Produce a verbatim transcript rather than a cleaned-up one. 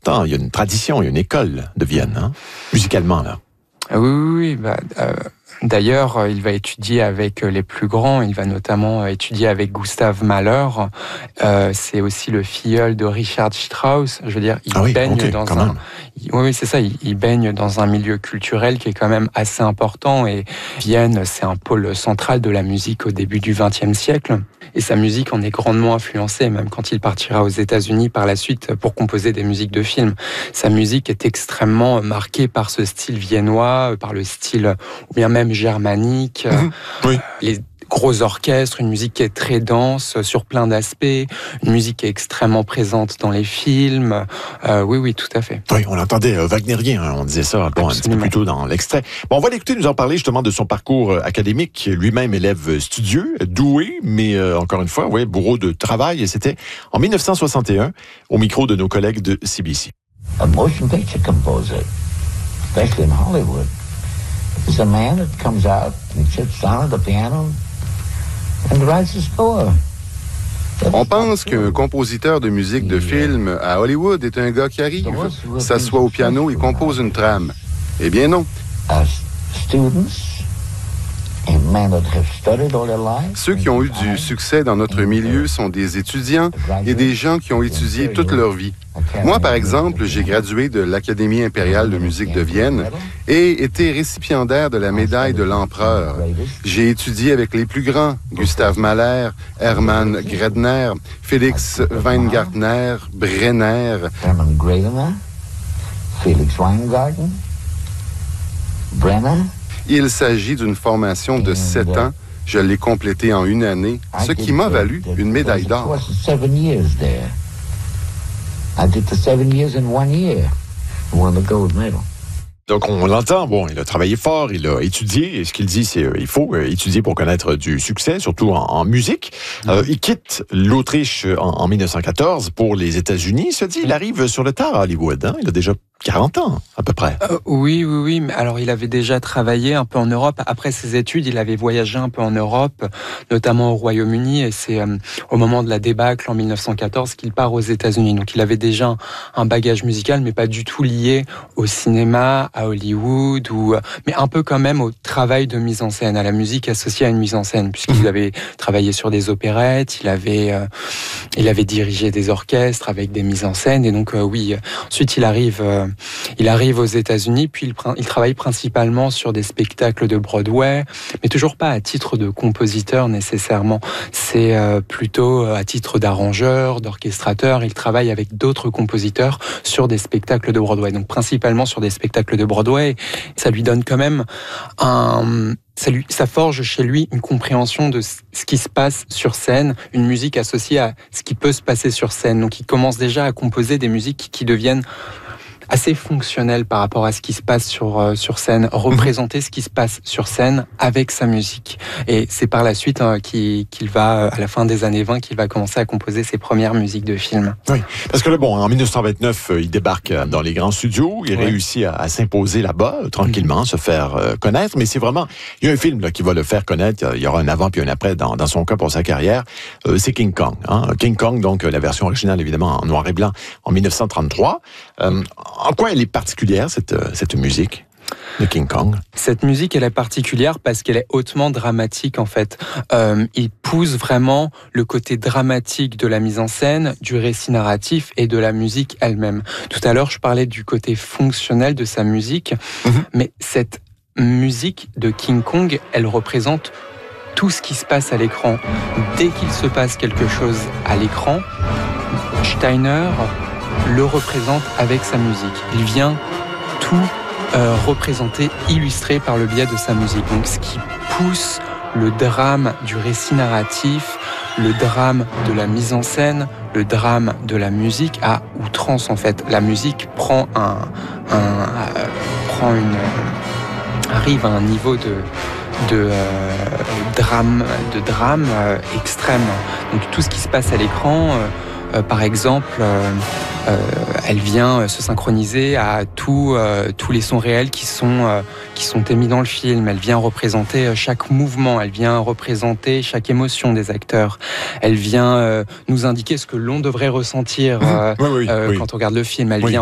pourtant, il y a une tradition, il y a une école de Vienne, hein, musicalement, là. Oui, oui, oui. Bah, euh, d'ailleurs, il va étudier avec les plus grands. Il va notamment étudier avec Gustav Mahler. Euh, c'est aussi le filleul de Richard Strauss. Je veux dire, il ah oui, baigne okay, dans quand un... même. Il, oui, oui, c'est ça. Il, il baigne dans un milieu culturel qui est quand même assez important. Et Vienne, c'est un pôle central de la musique au début du vingtième siècle. Et sa musique en est grandement influencée, même quand il partira aux États-Unis par la suite pour composer des musiques de films. Sa musique est extrêmement marquée par ce style viennois, par le style, ou bien même germanique. Mmh, oui. Les gros orchestres, une musique qui est très dense sur plein d'aspects, une musique qui est extrêmement présente dans les films. Euh, oui, oui, tout à fait. Oui, on entendait euh, wagnerien, hein, on disait ça bon, un petit peu plus tôt dans l'extrait. Bon, on va l'écouter nous en parler justement de son parcours euh, académique. Lui-même élève studieux, doué, mais euh, encore une fois, ouais, bourreau de travail. Et c'était en dix-neuf cent soixante et un, au micro de nos collègues de C B C. A motion picture composer, especially in Hollywood, is a man that comes out and sits down at the piano and writes a score. On pense qu'un compositeur de musique de film à Hollywood est un gars qui arrive, s'assoit au piano et compose une trame. Eh bien non. Ceux qui ont eu du succès dans notre milieu sont des étudiants et des gens qui ont étudié toute leur vie. Moi, par exemple, j'ai gradué de l'Académie impériale de musique de Vienne et été récipiendaire de la médaille de l'empereur. J'ai étudié avec les plus grands, Gustav Mahler, Hermann Gredner, Félix Weingartner, Brenner. Hermann Gredner, Felix Weingarten, Brenner. Il s'agit d'une formation de sept ans. Je l'ai complétée en une année, ce qui m'a valu une médaille d'or. Donc, on l'entend, bon, il a travaillé fort, il a étudié, et ce qu'il dit, c'est euh, il faut euh, étudier pour connaître du succès, surtout en, en musique. Euh, il quitte l'Autriche en, en dix-neuf cent quatorze pour les États-Unis. Il se dit, il arrive sur le tard à Hollywood, hein? Il a déjà quarante ans, à peu près. Euh, oui, oui, oui. Mais alors, il avait déjà travaillé un peu en Europe. Après ses études, il avait voyagé un peu en Europe, notamment au Royaume-Uni. Et c'est euh, au moment de la débâcle en dix-neuf cent quatorze qu'il part aux États-Unis. Donc, il avait déjà un bagage musical, mais pas du tout lié au cinéma, à Hollywood, ou, mais un peu quand même au travail de mise en scène, à la musique associée à une mise en scène, puisqu'il avait travaillé sur des opérettes, il avait, euh, il avait dirigé des orchestres avec des mises en scène. Et donc, euh, oui, ensuite, il arrive... Euh, Il arrive aux États-Unis, puis il, il travaille principalement sur des spectacles de Broadway, mais toujours pas à titre de compositeur nécessairement. C'est euh, plutôt à titre d'arrangeur, d'orchestrateur. Il travaille avec d'autres compositeurs sur des spectacles de Broadway, donc principalement sur des spectacles de Broadway. Ça lui donne quand même un... Ça, lui, ça forge chez lui une compréhension de ce qui se passe sur scène, une musique associée à ce qui peut se passer sur scène. Donc il commence déjà à composer des musiques qui deviennent assez fonctionnel par rapport à ce qui se passe sur, euh, sur scène, représenter ce qui se passe sur scène avec sa musique. Et c'est par la suite hein, qu'il, qu'il va, à la fin des années vingt, qu'il va commencer à composer ses premières musiques de films. Oui, parce que là, bon, en dix-neuf cent vingt-neuf, il débarque dans les grands studios, il ouais. réussit à, à s'imposer là-bas, tranquillement, mmh. se faire euh, connaître, mais c'est vraiment, il y a un film là, qui va le faire connaître, il y aura un avant puis un après dans, dans son cas pour sa carrière, euh, c'est King Kong. Hein? King Kong, donc la version originale, évidemment, en noir et blanc, en dix-neuf cent trente-trois. Euh, En quoi elle est particulière, cette, cette musique de King Kong? Cette musique, elle est particulière parce qu'elle est hautement dramatique, en fait. Euh, il pousse vraiment le côté dramatique de la mise en scène, du récit narratif et de la musique elle-même. Tout à l'heure, je parlais du côté fonctionnel de sa musique, mm-hmm. mais cette musique de King Kong, elle représente tout ce qui se passe à l'écran. Dès qu'il se passe quelque chose à l'écran, Steiner le représente avec sa musique. Il vient tout euh, représenter, illustrer par le biais de sa musique. Donc ce qui pousse le drame du récit narratif, le drame de la mise en scène, le drame de la musique à outrance en fait. La musique prend un, un euh, prend une arrive à un niveau de de euh, drame de drame euh, extrême. Donc tout ce qui se passe à l'écran. Euh, Euh, par exemple, euh, euh, elle vient se synchroniser à tout, euh, tous les sons réels qui sont, euh, qui sont émis dans le film. Elle vient représenter chaque mouvement, elle vient représenter chaque émotion des acteurs. Elle vient euh, nous indiquer ce que l'on devrait ressentir euh, oui, oui, euh, oui. quand on regarde le film. Elle oui. vient